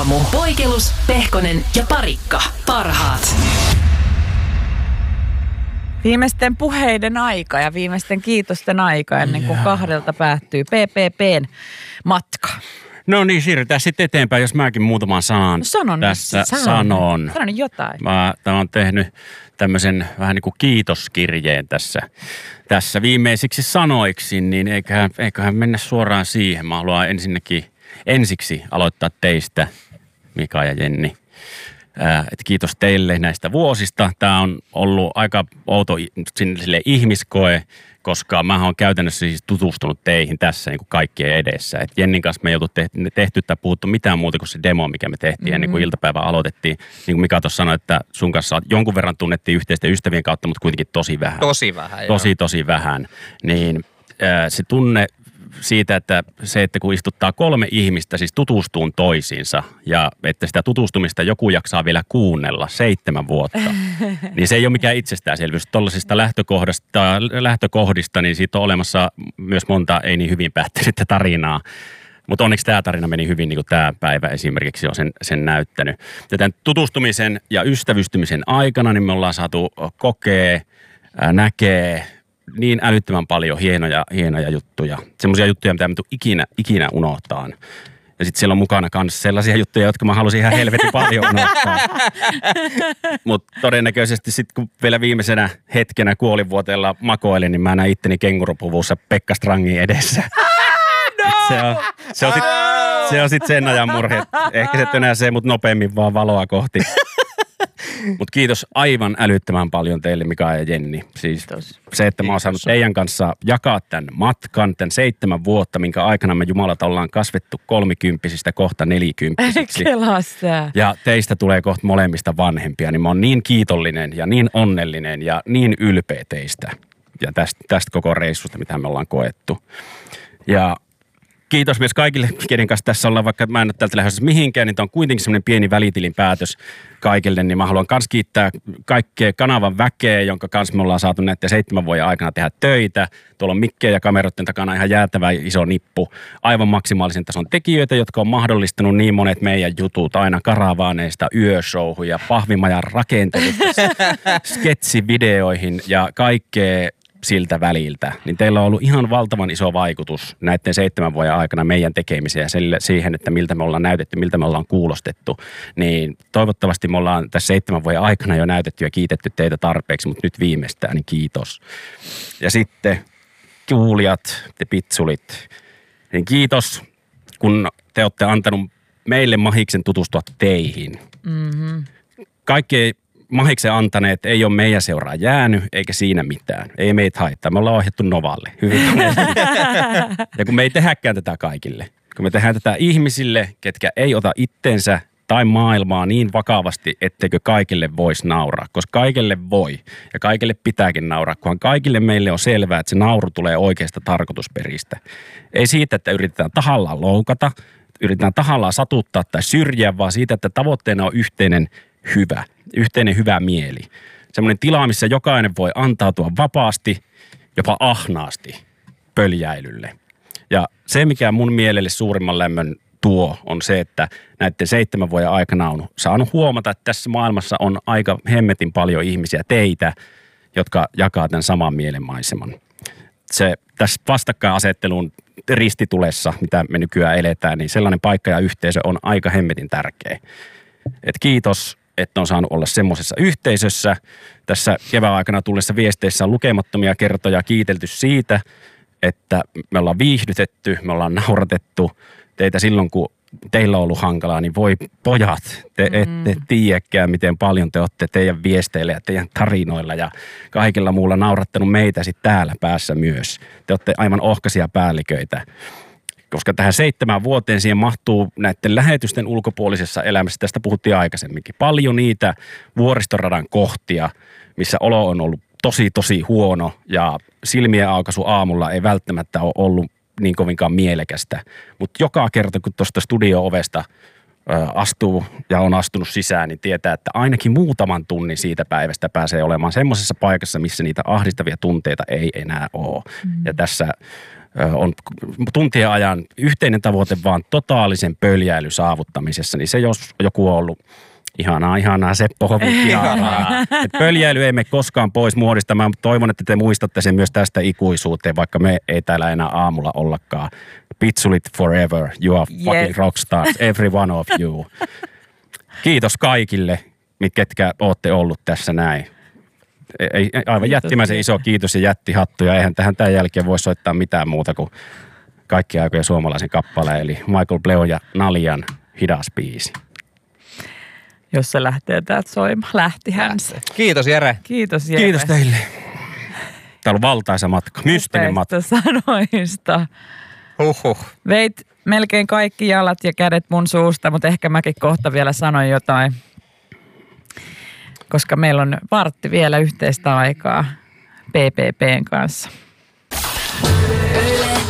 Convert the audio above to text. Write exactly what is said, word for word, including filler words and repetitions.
aamu. Poikelus, Pehkonen ja Parikka. Parhaat. Viimeisten puheiden aika ja viimeisten kiitosten aika ennen kuin kahdelta päättyy P P P:n matka. No niin, siirrytään sitten eteenpäin, jos mäkin muutaman sanan no sanon tässä nyt, sanon. sanon. Sanon jotain. Mä oon tehnyt tämmöisen vähän niin kuin kiitoskirjeen tässä, tässä viimeisiksi sanoiksi, niin eiköhän, eiköhän mennä suoraan siihen. Mä haluan ensinnäkin ensiksi aloittaa teistä, Mika ja Jenni. Et kiitos teille näistä vuosista. Tämä on ollut aika outo sille ihmiskoe, koska mä oon käytännössä siis tutustunut teihin tässä niin kuin kaikkien edessä. Et Jennin kanssa me ei oltu tehty, tehty tai puhuttu mitään muuta kuin se demo, mikä me tehtiin mm-hmm. ennen kuin iltapäivä aloitettiin. Niin kuin Mika tuossa sanoi, että sun kanssa jonkun verran tunnettiin yhteisten ystävien kautta, mutta kuitenkin tosi vähän. Tosi vähän, Tosi, joo. tosi vähän. Niin äh, se tunne siitä, että se, että kun istuttaa kolme ihmistä siis tutustuun toisiinsa ja että sitä tutustumista joku jaksaa vielä kuunnella seitsemän vuotta, niin se ei ole mikään itsestäänselvyys. Tuollaisista lähtökohdista, lähtökohdista, niin siitä on olemassa myös monta ei niin hyvin päättynyttä tarinaa. Mutta onneksi tämä tarina meni hyvin, niin kuin tämä päivä esimerkiksi on sen, sen näyttänyt. Ja tämän tutustumisen ja ystävystymisen aikana niin me ollaan saatu kokea, näkee, niin älyttömän paljon hienoja, hienoja juttuja. Semmoisia juttuja, mitä me tuu ikinä, ikinä unohtaan. Ja sitten siellä on mukana myös sellaisia juttuja, jotka mä halusin ihan helvetin paljon unohtaa. Mutta todennäköisesti sitten kun vielä viimeisenä hetkenä kuolinvuoteella makoilin, niin mä näin itteni kengurupuvussa Pekka Strangin edessä. No! Se on, se on sitten sit sen ajan murhe. Ehkä se enää se, mutta nopeammin vaan valoa kohti. Mutta kiitos aivan älyttömän paljon teille, Mika ja Jenni. Siis se, että mä oon saanut teidän kanssa jakaa tämän matkan, tämän seitsemän vuotta, minkä aikana me jumalata ollaan kasvettu kolmikymppisistä kohta nelikymppisiksi. Ja teistä tulee kohta molemmista vanhempia, niin mä oon niin kiitollinen ja niin onnellinen ja niin ylpeä teistä. Ja tästä, tästä koko reissusta, mitä me ollaan koettu. Ja kiitos myös kaikille, kenen kanssa tässä ollaan, vaikka mä en ole täältä lähdössä mihinkään, niin tämä on kuitenkin semmoinen pieni välitilin päätös kaikille, niin mä haluan myös kiittää kaikkea kanavan väkeä, jonka kanssa me ollaan saatu näiden seitsemän vuoden aikana tehdä töitä. Tuolla on mikkejä ja kameroiden takana ihan jäätävä iso nippu, aivan maksimaalisen tason tekijöitä, jotka on mahdollistanut niin monet meidän jutut, aina karavaaneista yöshowhun ja pahvimajan rakentelusta, sketsivideoihin ja kaikkea siltä väliltä, niin teillä on ollut ihan valtavan iso vaikutus näiden seitsemän vuoden aikana meidän tekemiseen ja siihen, että miltä me ollaan näytetty, miltä me ollaan kuulostettu. Niin toivottavasti me ollaan tässä seitsemän vuoden aikana jo näytetty ja kiitetty teitä tarpeeksi, mutta nyt viimeistään, niin kiitos. Ja sitten kuulijat, te pitsulit, niin kiitos, kun te olette antanut meille mahiksen tutustua teihin. Mm-hmm. Kaikki mahiksen antaneet ei ole meidän seuraa jäänyt, eikä siinä mitään. Ei meitä haittaa. Me ollaan ohjattu Novalle. Hyvin. Ja kun me ei tehdäkään tätä kaikille, kun me tehdään tätä ihmisille, ketkä ei ota itsensä tai maailmaa niin vakavasti, etteikö kaikille voisi nauraa. Koska kaikille voi ja kaikille pitääkin nauraa, kunhan kaikille meille on selvää, että se nauru tulee oikeasta tarkoitusperistä. Ei siitä, että yritetään tahallaan loukata, yritetään tahallaan satuttaa tai syrjiä, vaan siitä, että tavoitteena on yhteinen hyvä, yhteinen hyvä mieli. Semmoinen tila, missä jokainen voi antautua vapaasti, jopa ahnaasti pöljäilylle. Ja se, mikä mun mielelle suurimman lämmön tuo, on se, että näiden seitsemän vuoden aikana on saanut huomata, että tässä maailmassa on aika hemmetin paljon ihmisiä, teitä, jotka jakaa tämän saman mielenmaiseman. Se tässä vastakkainasettelun ristitulessa, mitä me nykyään eletään, niin sellainen paikka ja yhteisö on aika hemmetin tärkeä. Et kiitos, että on saanut olla semmoisessa yhteisössä. Tässä kevään aikana tullessa viesteissä on lukemattomia kertoja kiitelty siitä, että me ollaan viihdytetty, me ollaan nauratettu teitä silloin, kun teillä on ollut hankalaa, niin voi pojat, te mm. ette tiedäkään, miten paljon te olette teidän viesteillä ja teidän tarinoilla ja kaikilla muulla naurattanut meitä sitten täällä päässä myös. Te olette aivan ohkaisia päälliköitä. Koska tähän seitsemään vuoteen siihen mahtuu näiden lähetysten ulkopuolisessa elämässä, tästä puhuttiin aikaisemminkin, paljon niitä vuoristoradan kohtia, missä olo on ollut tosi, tosi huono ja silmien aukaisu aamulla ei välttämättä ole ollut niin kovinkaan mielekästä. Mutta joka kerta, kun tuosta studio-ovesta ö, astuu ja on astunut sisään, niin tietää, että ainakin muutaman tunnin siitä päivästä pääsee olemaan semmoisessa paikassa, missä niitä ahdistavia tunteita ei enää ole. Mm. Ja tässä on tuntien ajan yhteinen tavoite vaan totaalisen pöljäily saavuttamisessa, niin se jos joku on ollut ihanaa, ihanaa Seppo Hovin ihanaa. Pöljäily ei mene koskaan pois muodista. Mä toivon, että te muistatte sen myös tästä ikuisuuteen, vaikka me ei täällä enää aamulla ollakaan. Pitsulit forever, you are fucking yes. rockstars, every one of you. Kiitos kaikille, ketkä ootte ollut tässä näin. Ei, aivan jättimäisen iso kiitos ja jättihattu, ja eihän tähän tämän jälkeen voi soittaa mitään muuta kuin kaikki aikojen suomalaisen kappaleen, eli Michael Bleo ja Nalian Hidas biisi. Jos se lähtee täältä soimaan. Lähtihän se. Kiitos Jere. Kiitos Jere. Kiitos teille. Täällä on valtaisa matka, mystinen matka. Sanoista. Huhhuh. Veit melkein kaikki jalat ja kädet mun suusta, mutta ehkä mäkin kohta vielä sanon jotain. Koska meillä on vartti vielä yhteistä aikaa P P P:n kanssa. Yle